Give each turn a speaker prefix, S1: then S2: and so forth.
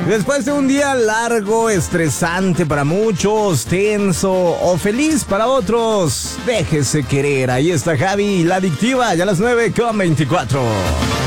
S1: Después de un día largo, estresante para muchos, tenso o feliz para otros, déjese querer. Ahí está Javi, la adictiva, ya a las 9:24.